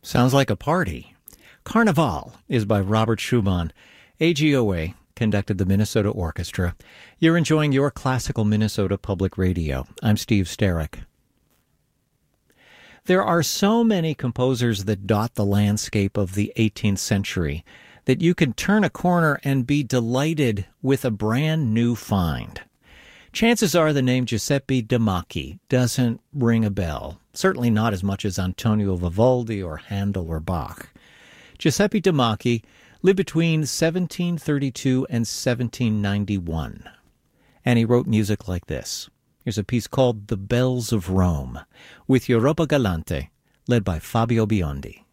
Sounds like a party. Carnival is by Robert Schumann. AGOA conducted the Minnesota Orchestra. You're enjoying your classical Minnesota Public Radio. I'm Steve Sterrick. There are so many composers that dot the landscape of the 18th century that you can turn a corner and be delighted with a brand new find. Chances are the name Giuseppe De Macchi doesn't ring a bell, certainly not as much as Antonio Vivaldi or Handel or Bach. Giuseppe De Macchi lived between 1732 and 1791, and he wrote music like this. Here's a piece called The Bells of Rome, with Europa Galante, led by Fabio Biondi.